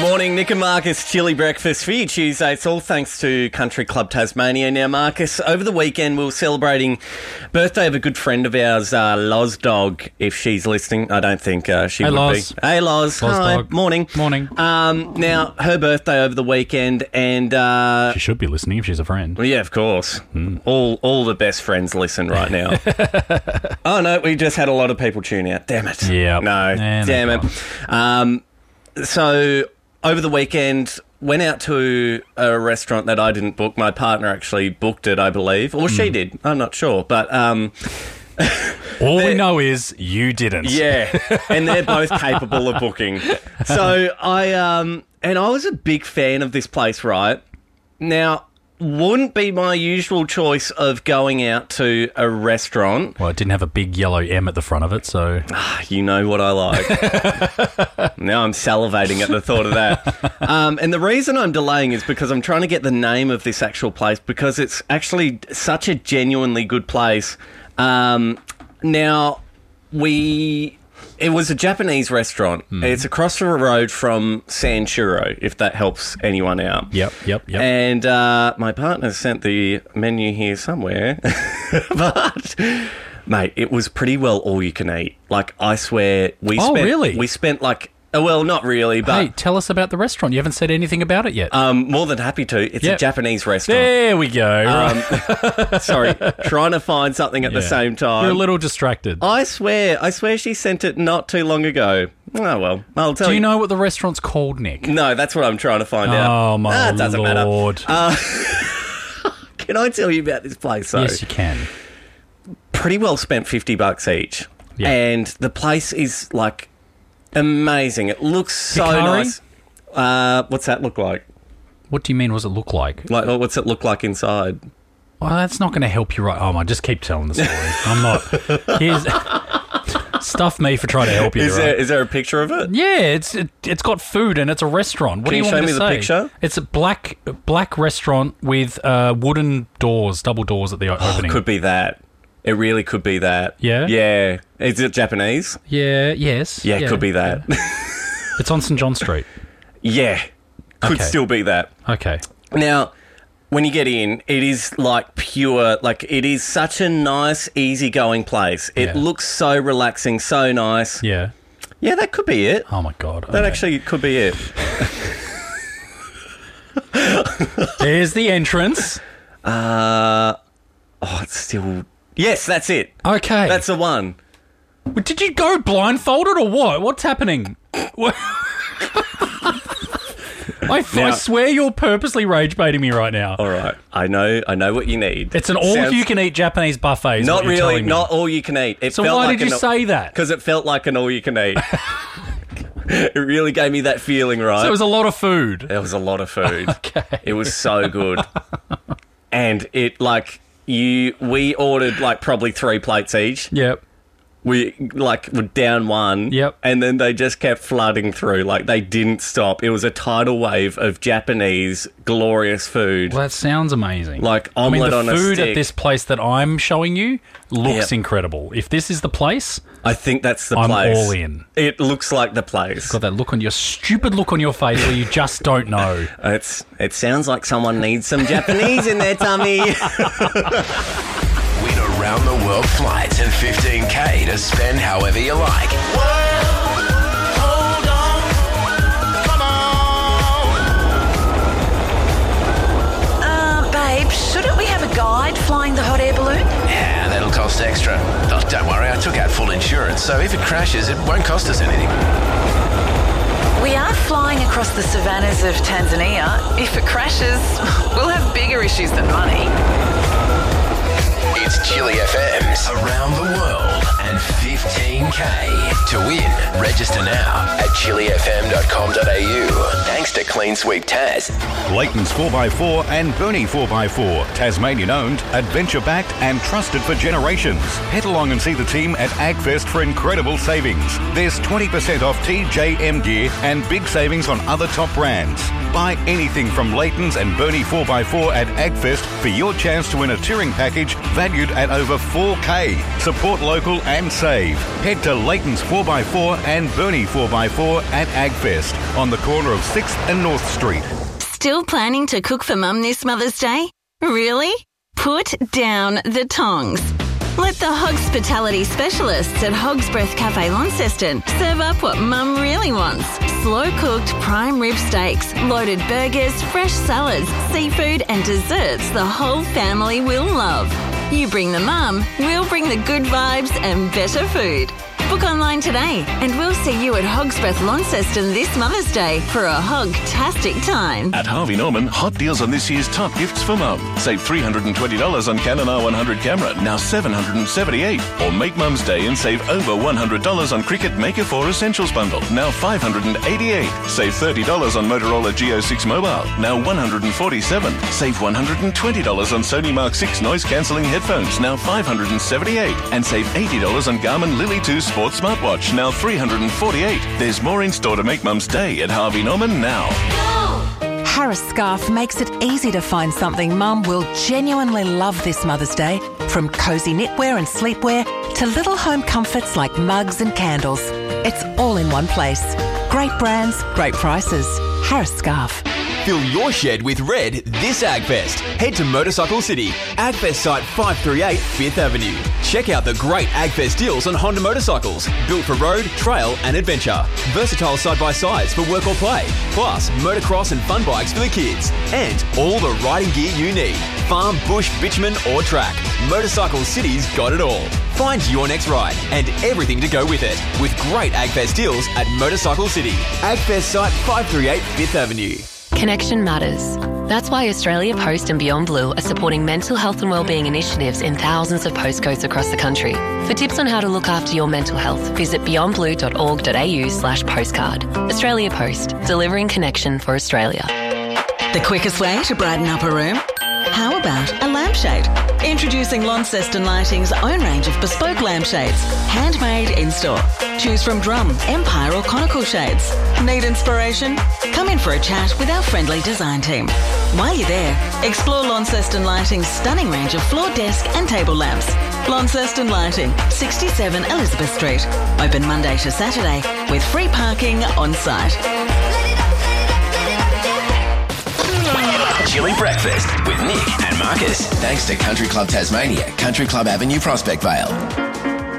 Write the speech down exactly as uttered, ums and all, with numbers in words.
morning, Nick and Marcus Chili Breakfast for you Tuesday. It's all thanks to Country Club Tasmania. Now, Marcus, over the weekend we were celebrating birthday of a good friend of ours, uh, Loz Dog, if she's listening. I don't think uh, she hey, would Loz. be. Hey, Loz. Loz Hi. Dog. Morning. Morning. Um, now, her birthday over the weekend and... Uh, she should be listening if she's a friend. well, yeah, of course. Mm. All all the best friends listen right now. Oh, no, we just had a lot of people tune out. Damn it. Yeah. No, Eh, damn no it. Um, so... Over the weekend, went out to a restaurant that I didn't book. My partner actually booked it, I believe. Or she did. I'm not sure. But um, all we know is you didn't. yeah, and they're both capable of booking. So I um, and I was a big fan of this place, right? Now, wouldn't be my usual choice of going out to a restaurant. Well, it didn't have a big yellow M at the front of it, so... You know what I like. Now I'm salivating at the thought of that. Um, and the reason I'm delaying is because I'm trying to get the name of this actual place because it's actually such a genuinely good place. Um, now, we... It was a Japanese restaurant. Mm. It's across the road from Sanshiro, if that helps anyone out. Yep, yep, yep. And uh, my partner sent the menu here somewhere. But, mate, it was pretty well all you can eat. Like, I swear, we oh, spent... really? We spent, like... Well, not really, but... Hey, tell us about the restaurant. You haven't said anything about it yet. Um, more than happy to. It's yep. a Japanese restaurant. There we go. Um, sorry, trying to find something at yeah. the same time. You're a little distracted. I swear, I swear she sent it not too long ago. Oh, well, I'll tell you. Do you know what the restaurant's called, Nick? No, that's what I'm trying to find out. Oh, my ah, it doesn't Lord. matter. Uh, can I tell you about this place, though? Yes, you can. Pretty well spent fifty bucks each. Yeah. And the place is, like... amazing. It looks so Hikari? nice. Uh, what's that look like? What do you mean, what's it look like? Like, what's it look like inside? Well, that's not going to help you right... Oh, I just keep telling the story. I'm not... Here's... Stuff me for trying to help you, Is right? there is there a picture of it? Yeah, it's it, it's got food and it's a restaurant. What Can do you, you want show me to me the say? picture? It's a black black restaurant with uh, wooden doors, double doors at the Oh, opening. it could be that. It really could be that. Yeah? Yeah. Is it Japanese? Yeah, yes. Yeah, it could be that. yeah. It's on Saint John Street. Yeah. Could Okay. still be that. Okay. Now, when you get in, it is like pure, like it is such a nice, easygoing place. It Yeah. looks so relaxing, so nice. Yeah. Yeah, that could be it. Oh, my God. That Okay. actually could be it. There's the entrance. Uh, oh, it's still... Yes, that's it. Okay. That's the one. Well, did you go blindfolded or what? What's happening? What- I, Now- I swear you're purposely rage baiting me right now. All right. I know I know what you need. It's an Sounds- all-you-can-eat Japanese buffet. is Not what you're really, telling me. not all you can eat. It So felt why like did you an, say that? Because it felt like an all you can eat. It really gave me that feeling, right? So it was a lot of food. There was a lot of food. Okay. It was so good. And it, like, you, we ordered, like, probably three plates each. Yep. We, like, were down one. Yep. And then they just kept flooding through. Like, they didn't stop. It was a tidal wave of Japanese glorious food. Well, that sounds amazing. Like I mean, omelette the on a food stick. at this place that I'm showing you looks Yep. incredible. If this is the place, I think that's the I'm place. all in. It looks like the place. got that look on your stupid look on your face where you just don't know. It's It sounds like someone needs some Japanese in their tummy. Win around the world flights and fifteen K to spend however you like. Hold on, come on. Uh, babe, shouldn't we have a guide flying the hot air balloon? Yeah, that'll cost extra. Oh, don't worry, I took out full insurance, so if it crashes, it won't cost us anything. We are flying across the savannas of Tanzania. If it crashes, we'll have bigger issues than money. It's Chili F M's Around the World and fifteen K. To win, register now at chili f m dot com dot a u. Thanks to Clean Sweep Taz. Leighton's four by four and Bernie four by four. Tasmanian-owned, adventure-backed and trusted for generations. Head along and see the team at AgFest for incredible savings. There's twenty percent off T J M gear and big savings on other top brands. Buy anything from Leighton's and Bernie four by four at AgFest for your chance to win a touring package valued at over four K. Support local and save. Head to Leighton's four by four and Bernie four by four at AgFest on the corner of sixth and North Street. Still planning to cook for Mum this Mother's Day? Really? Put down the tongs. Let the Hospitality specialists at Hog's Breath Cafe Launceston serve up what Mum really wants. Slow-cooked prime rib steaks, loaded burgers, fresh salads, seafood and desserts the whole family will love. You bring the mum, we'll bring the good vibes and better food. Book online today and we'll see you at Hog's Breath Launceston this Mother's Day for a hog-tastic time. At Harvey Norman, hot deals on this year's top gifts for mum. Save three hundred twenty dollars on Canon R one hundred camera, now seven hundred seventy-eight dollars. Or make Mum's Day and save over one hundred dollars on Cricket Maker four Essentials Bundle, now five hundred eighty-eight dollars. Save thirty dollars on Motorola Geo six Mobile, now one hundred forty-seven dollars. Save one hundred twenty dollars on Sony Mark six noise-cancelling headphones, now five hundred seventy-eight dollars. And save eighty dollars on Garmin Lily two Sports Smartwatch, now three hundred forty-eight dollars. There's more in store to make Mum's Day at Harvey Norman now. Harris Scarf makes it easy to find something Mum will genuinely love this Mother's Day, from cosy knitwear and sleepwear to little home comforts like mugs and candles. It's all in one place. Great brands, great prices. Harris Scarf. Fill your shed with red this AgFest. Head to Motorcycle City, AgFest site five thirty-eight Fifth Avenue. Check out the great AgFest deals on Honda motorcycles, built for road, trail and adventure. Versatile side-by-sides for work or play. Plus, motocross and fun bikes for the kids. And all the riding gear you need. Farm, bush, bitumen or track. Motorcycle City's got it all. Find your next ride and everything to go with it. With great AgFest deals at Motorcycle City. AgFest site five thirty-eight Fifth Avenue. Connection matters. That's why Australia Post and Beyond Blue are supporting mental health and wellbeing initiatives in thousands of postcodes across the country. For tips on how to look after your mental health, visit beyond blue dot org dot a u slash postcard. Australia Post, delivering connection for Australia. The quickest way to brighten up a room? How about a lampshade? Introducing Launceston Lighting's own range of bespoke lampshades, handmade in-store. Choose from drum, empire or conical shades. Need inspiration? Come in for a chat with our friendly design team. While you're there, explore Launceston Lighting's stunning range of floor desk and table lamps. Launceston Lighting, sixty-seven Elizabeth Street. Open Monday to Saturday with free parking on site. Chili Breakfast with Nick and Marcus. Thanks to Country Club Tasmania, Country Club Avenue, Prospect Vale.